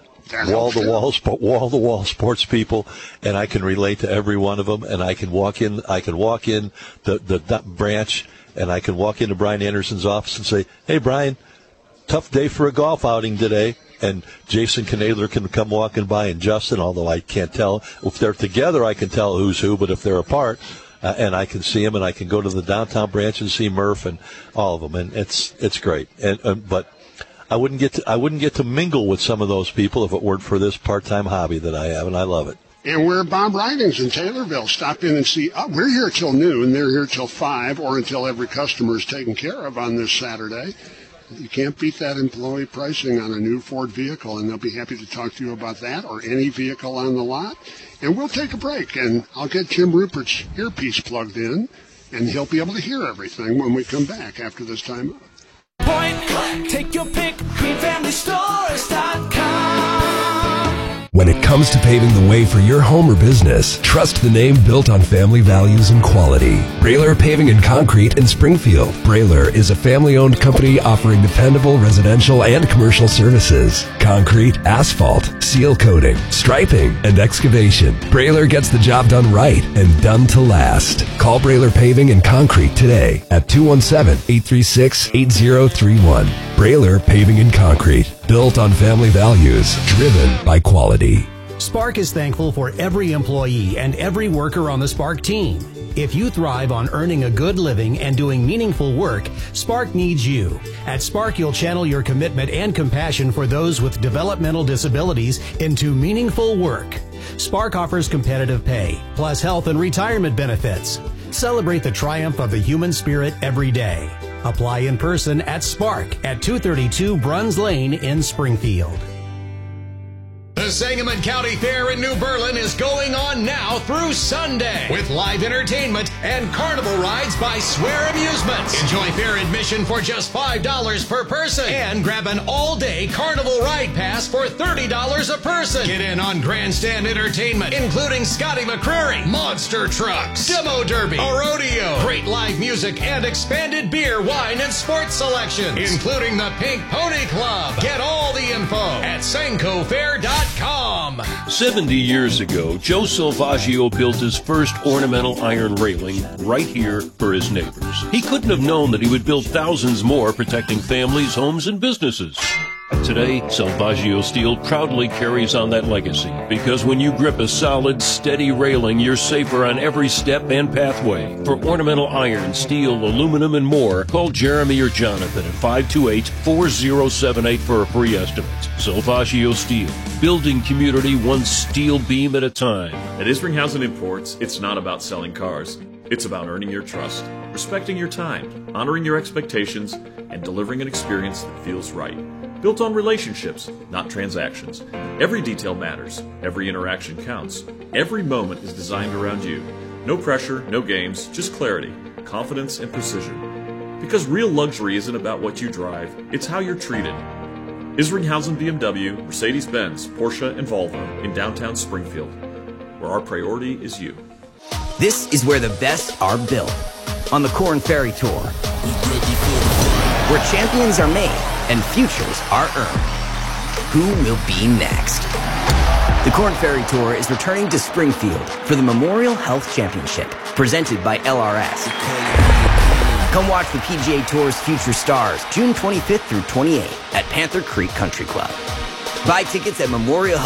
Wall-to-wall sports people, and I can relate to every one of them. And I can walk in the branch, and I can walk into Brian Anderson's office and say, "Hey, Brian, tough day for a golf outing today." And Jason Knadler can come walking by, and Justin, although I can't tell if they're together, I can tell who's who. But if they're apart, and I can see them, and I can go to the downtown branch and see Murph and all of them, and it's great. But I wouldn't get to mingle with some of those people if it weren't for this part-time hobby that I have, and I love it.
And we're Bob Ridings in Taylorville. Stop in and see. We're here till noon. They're here till 5 or until every customer is taken care of on this Saturday. You can't beat that employee pricing on a new Ford vehicle, and they'll be happy to talk to you about that or any vehicle on the lot. And we'll take a break, and I'll get Jim Rupert's earpiece plugged in, and he'll be able to hear everything when we come back after this time.
Point, take your pick, greenfamilystores.com.
When it comes to paving the way for your home or business, trust the name built on family values and quality. Brailer Paving and Concrete in Springfield. Brailer is a family-owned company offering dependable residential and commercial services. Concrete, asphalt, seal coating, striping, and excavation. Brailer gets the job done right and done to last. Call Brailer Paving and Concrete today at 217-836-8031. Brailer Paving and Concrete. Built on family values, driven by quality.
Spark is thankful for every employee and every worker on the Spark team. If you thrive on earning a good living and doing meaningful work, Spark needs you. At Spark, you'll channel your commitment and compassion for those with developmental disabilities into meaningful work. Spark offers competitive pay, plus health and retirement benefits. Celebrate the triumph of the human spirit every day. Apply in person at Spark at 232 Bruns Lane in Springfield.
The Sangamon County Fair in New Berlin is going on now through Sunday with live entertainment and carnival rides by Swear Amusements. Enjoy fair admission for just $5 per person and grab an all-day carnival ride pass for $30 a person. Get in on grandstand entertainment, including Scotty McCreery, monster trucks, demo derby, a rodeo, great live music, and expanded beer, wine, and sports selections, including the Pink Pony Club. Get all the info at sancofair.com.
70 years ago, Joe Salvaggio built his first ornamental iron railing right here for his neighbors. He couldn't have known that he would build thousands more, protecting families, homes, and businesses. Today, Salvaggio Steel proudly carries on that legacy, because when you grip a solid, steady railing, you're safer on every step and pathway. For ornamental iron, steel, aluminum, and more, call Jeremy or Jonathan at 528-4078 for a free estimate. Salvaggio Steel, building community one steel beam at a time.
At Isringhausen Imports, it's not about selling cars. It's about earning your trust, respecting your time, honoring your expectations, and delivering an experience that feels right. Built on relationships, not transactions. Every detail matters. Every interaction counts. Every moment is designed around you. No pressure, no games, just clarity, confidence, and precision. Because real luxury isn't about what you drive, it's how you're treated. Isringhausen BMW, Mercedes-Benz, Porsche, and Volvo in downtown Springfield, where our priority is you.
This is where the best are built. On the Corn Ferry Tour, where champions are made and futures are earned. Who will be next? The Korn Ferry Tour is returning to Springfield for the Memorial Health Championship, presented by LRS. Come watch the PGA Tour's future stars June 25th through 28th at Panther Creek Country Club. Buy tickets at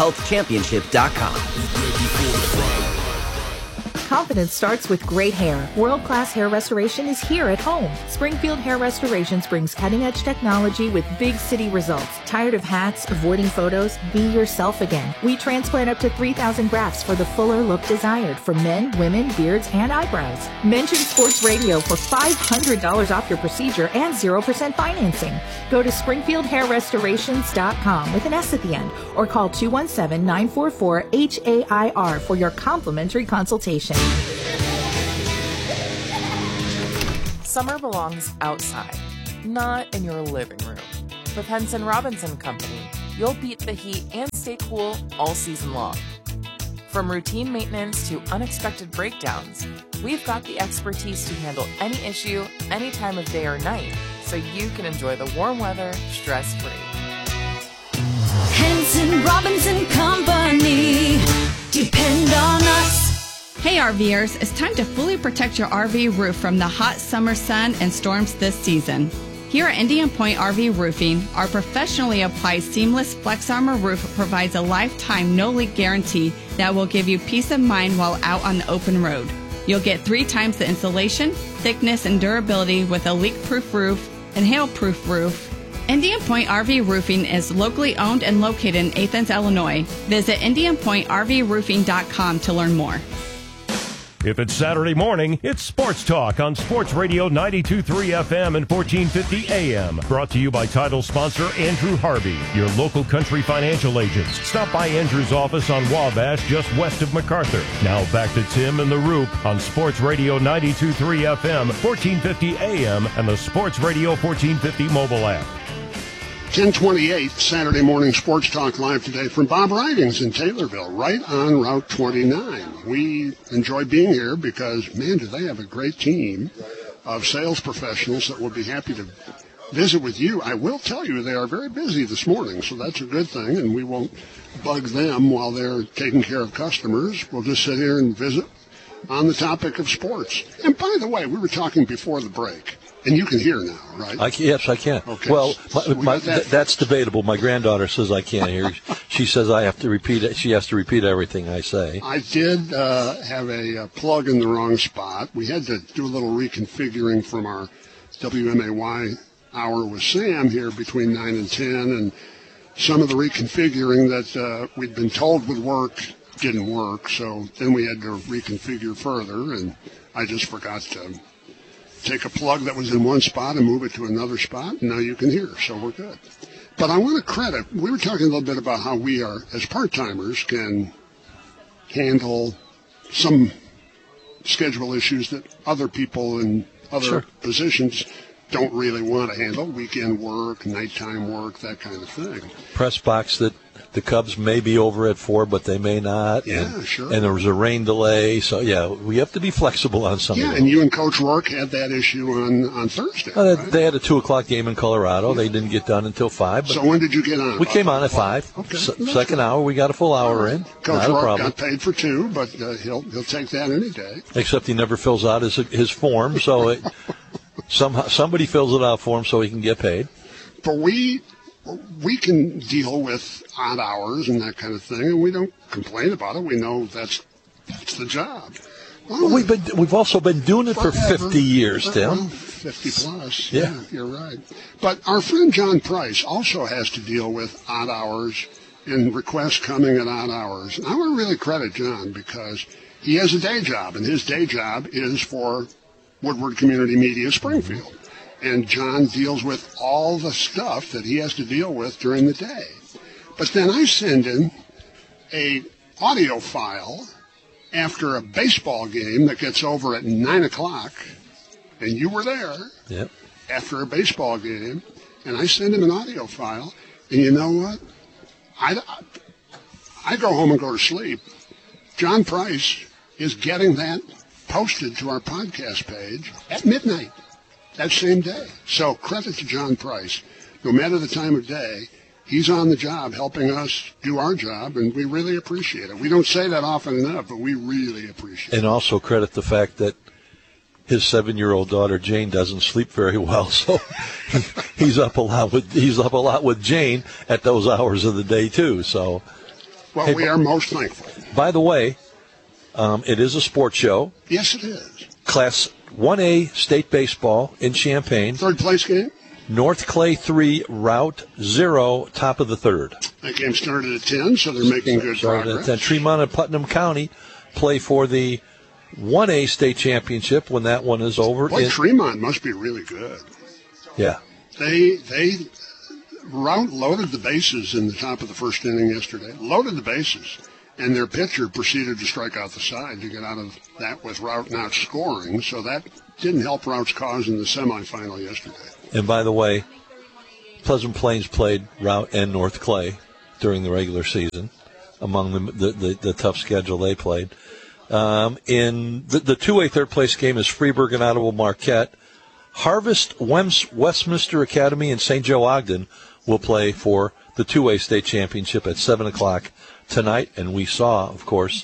memorialhealthchampionship.com.
Confidence starts with great hair. World-class hair restoration is here at home. Springfield Hair Restorations brings cutting-edge technology with big city results. Tired of hats, avoiding photos? Be yourself again. We transplant up to 3,000 grafts for the fuller look desired for men, women, beards, and eyebrows. Mention Sports Radio for $500 off your procedure and 0% financing. Go to SpringfieldHairRestorations.com with an S at the end or call 217-944-HAIR for your complimentary consultation.
Summer belongs outside, not in your living room. With Henson Robinson Company, you'll beat the heat and stay cool all season long. From routine maintenance to unexpected breakdowns, we've got the expertise to handle any issue, any time of day or night, so you can enjoy the warm weather stress-free.
Henson Robinson Company, depend on us.
Hey RVers, it's time to fully protect your RV roof from the hot summer sun and storms this season. Here at Indian Point RV Roofing, our professionally applied seamless Flex Armor roof provides a lifetime no-leak guarantee that will give you peace of mind while out on the open road. You'll get 3 times the insulation, thickness, and durability with a leak-proof roof and hail-proof roof. Indian Point RV Roofing is locally owned and located in Athens, Illinois. Visit IndianPointRVRoofing.com to learn more.
If it's Saturday morning, it's Sports Talk on Sports Radio 92.3 FM and 1450 AM. Brought to you by title sponsor Andrew Harvey, your local country financial agents. Stop by Andrew's office on Wabash, just west of MacArthur. Now back to Tim and the Roop on Sports Radio 92.3 FM, 1450 AM, and the Sports Radio 1450 mobile app.
1028 Saturday morning Sports Talk live today from Bob Ridings in Taylorville, right on Route 29. We enjoy being here because, man, do they have a great team of sales professionals that will be happy to visit with you. I will tell you they are very busy this morning, so that's a good thing, and we won't bug them while they're taking care of customers. We'll just sit here and visit on the topic of sports. And by the way, we were talking before the break. And you can hear now, right?
Yes, I can. Okay. Well, that's debatable. My granddaughter says I can't hear. She says I have to repeat it. She has to repeat everything I say.
I did have a plug in the wrong spot. We had to do a little reconfiguring from our WMAY hour with Sam here between 9 and 10. And some of the reconfiguring that we'd been told would work didn't work. So then we had to reconfigure further. And I just forgot to take a plug that was in one spot and move it to another spot, and now you can hear, so we're good. But I want to credit, we were talking a little bit about how we are, as part-timers, can handle some schedule issues that other people in other positions don't really want to handle, weekend work, nighttime work, that kind of thing.
Press box that the Cubs may be over at 4, but they may not.
Yeah, sure.
And there was a rain delay, so we have to be flexible on some of
that. Yeah, and you and Coach Rourke had that issue on Thursday.
Right? They had a 2:00 game in Colorado. They didn't get done until 5. But
so when did you get on?
We came on at 5. Okay. Second hour, we got a full hour in.
Coach
not
Rourke
a problem.
got paid for 2, but he'll take that any day.
Except he never fills out his form, so somebody fills it out for him so he can get paid.
But we can deal with odd hours and that kind of thing, and we don't complain about it. We know that's the job.
Well, we've also been doing it for 50 years, Tim.
Well, 50 plus. Yeah, you're right. But our friend John Price also has to deal with odd hours and requests coming at odd hours. And I want to really credit John because he has a day job, and his day job is for Woodward Community Media Springfield. And John deals with all the stuff that he has to deal with during the day. But then I send him a audio file after a baseball game that gets over at 9 o'clock, and you were there after a baseball game, and I send him an audio file, and you know what? I go home and go to sleep. John Price is getting that posted to our podcast page at midnight. that same day. So credit to John Price. No matter the time of day, he's on the job helping us do our job, and we really appreciate it. We don't say that often enough, but we really appreciate it.
And also credit the fact that his 7-year-old daughter Jane doesn't sleep very well, so he's up a lot with Jane at those hours of the day too. So,
well,
hey,
we are most thankful.
By the way, it is a sports show.
Yes, it is.
Class 1A state baseball in Champaign.
Third place game.
North Clay 3, Route 0, top of the third.
That game started at 10, so they're making good progress.
And Tremont and Putnam County play for the 1A state championship when that one is over.
Boy, Tremont must be really good.
Yeah.
Route loaded the bases in the top of the first inning yesterday. Loaded the bases. And their pitcher proceeded to strike out the side to get out of that with Route not scoring. So that didn't help Route's cause in the semifinal yesterday.
And by the way, Pleasant Plains played Route and North Clay during the regular season, among the tough schedule they played. In the 2A third place game is Freeburg and Ottawa Marquette. Harvest Westminster Academy and St. Joe Ogden will play for the 2A state championship at 7 o'clock tonight. And we saw, of course,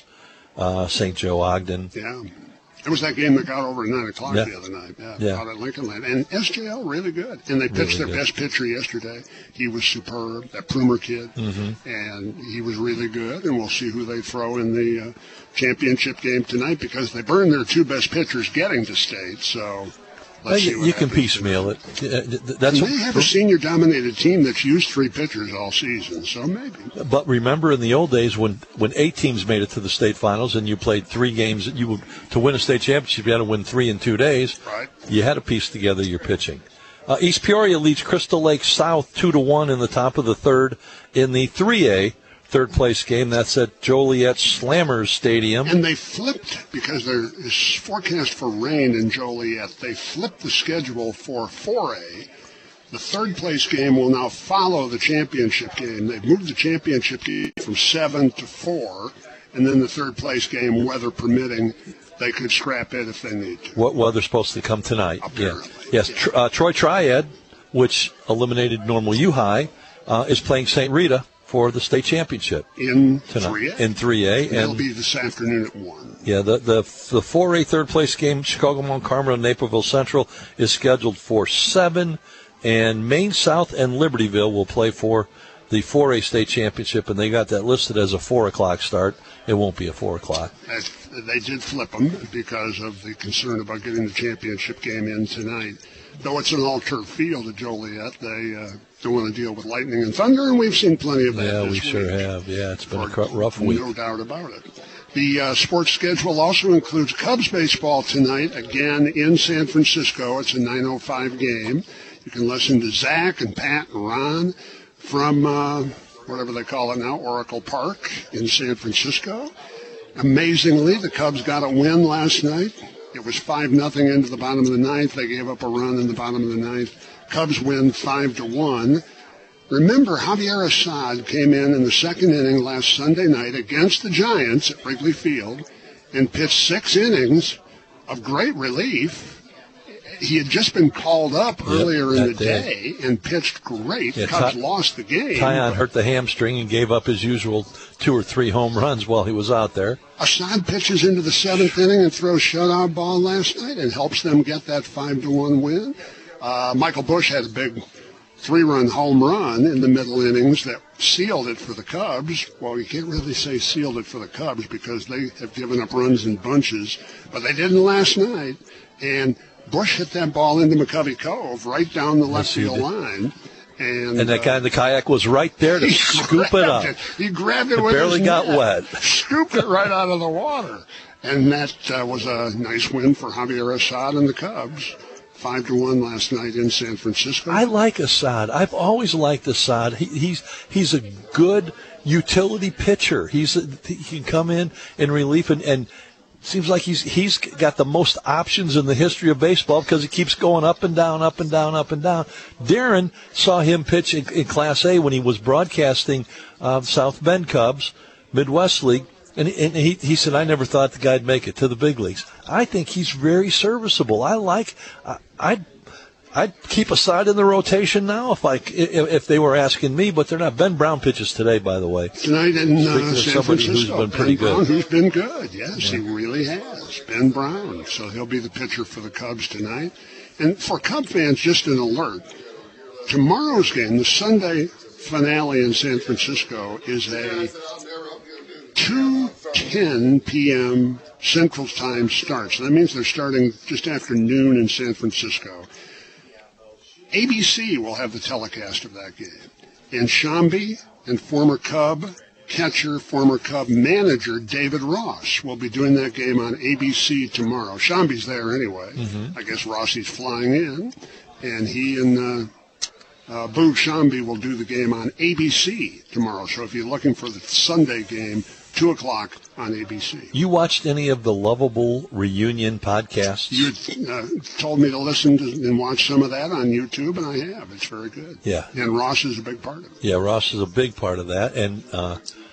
St. Joe Ogden.
Yeah. It was that game that got over at 9 o'clock the other night out at Lincoln Land. And SJL, really good. And they pitched their best pitcher yesterday. He was superb, that Prumer kid. Mm-hmm. And he was really good. And we'll see who they throw in the championship game tonight because they burned their two best pitchers getting to state. So let's see what
you can piecemeal it.
They have a senior-dominated team that's used three pitchers all season, so maybe.
But remember in the old days when 8 teams made it to the state finals and you played 3 games, to win a state championship, you had to win 3 in 2 days.
Right.
You had to piece together your pitching. East Peoria leads Crystal Lake South 2-1 in the top of the third in the 3A third place game. That's at Joliet Slammers Stadium.
And they flipped, because there is forecast for rain in Joliet, they flipped the schedule for 4A. The third place game will now follow the championship game. They've moved the championship game from 7 to 4, and then the third place game, weather permitting, they could scrap it if they need to.
What weather's supposed to come tonight?
Apparently.
Yes. Troy Triad, which eliminated Normal U High, is playing St. Rita for the state championship
in
tonight.
3A.
In 3A,
and it'll be this afternoon at 1.
Yeah, the 4A third place game, Chicago Mount Carmel and Naperville Central, is scheduled for 7, and Maine South and Libertyville will play for the 4A state championship, and they got that listed as a 4 o'clock start. It won't be a 4 o'clock.
They did flip them because of the concern about getting the championship game in tonight. Though it's an all-turf field at Joliet, they don't want to deal with lightning and thunder, and we've seen plenty of that
this
week.
Sure have. Yeah, it's been a rough week.
No doubt about it. The sports schedule also includes Cubs baseball tonight, again in San Francisco. It's a 9:05 game. You can listen to Zach and Pat and Ron from whatever they call it now, Oracle Park in San Francisco. Amazingly, the Cubs got a win last night. It was 5-0 into the bottom of the ninth. They gave up a run in the bottom of the ninth. Cubs win 5-1. Remember, Javier Assad came in the second inning last Sunday night against the Giants at Wrigley Field and pitched 6 innings of great relief. He had just been called up earlier in the day and pitched great.
Yeah,
Cubs lost the game.
Tyon hurt the hamstring and gave up his usual 2 or 3 home runs while he was out there.
Assad pitches into the 7th inning and throws shutout ball last night and helps them get that 5-1 win. Michael Busch had a big 3-run home run in the middle innings that sealed it for the Cubs. Well, you can't really say sealed it for the Cubs because they have given up runs in bunches, but they didn't last night. And Busch hit that ball into McCovey Cove right down the left field line. And
that guy in the kayak was right there to scoop it up.
He grabbed it
with
barely
his got
net,
wet.
Scooped it right out of the water. And that was a nice win for Javier Assad and the Cubs. 5-1 last night in San Francisco.
I like Assad. I've always liked Assad. He's a good utility pitcher. He can come in relief and seems like he's got the most options in the history of baseball because he keeps going up and down, up and down, up and down. Darren saw him pitch in Class A when he was broadcasting South Bend Cubs, Midwest League, and he said, I never thought the guy'd make it to the big leagues. I think he's very serviceable. I'd keep a side in the rotation now if they were asking me, but they're not. Ben Brown pitches today, by the way.
Tonight in San Francisco.
Who's been pretty
Ben Brown,
good.
who's been good. Yes, he really has. Ben Brown. So he'll be the pitcher for the Cubs tonight. And for Cub fans, just an alert. Tomorrow's game, the Sunday finale in San Francisco, is a 2:10 p.m. Central Time start. So that means they're starting just after noon in San Francisco. ABC will have the telecast of that game. And Shambi and former Cub catcher, former Cub manager David Ross will be doing that game on ABC tomorrow. Shambi's there anyway. I guess Rossi's flying in. And he and Boo Shambi will do the game on ABC tomorrow. So if you're looking for the Sunday game, 2 o'clock on ABC.
You watched any of the Lovable Reunion podcasts?
You told me to listen to and watch some of that on YouTube, and I have. It's very good.
Yeah.
And Ross is a big part of it.
Yeah, Ross is a big part of that. And